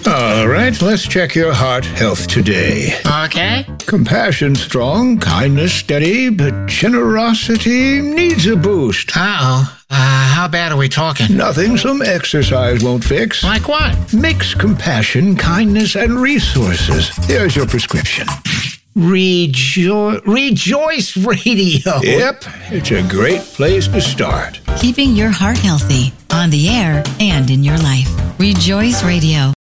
All right, let's check your heart health today. Okay. Compassion strong, kindness steady, but generosity needs a boost. Uh-oh. How bad are we talking? Nothing some exercise won't fix. Like what? Mix compassion, kindness, and resources. Here's your prescription. Rejoice Radio. Yep, it's a great place to start. Keeping your heart healthy, on the air and in your life. Rejoice Radio,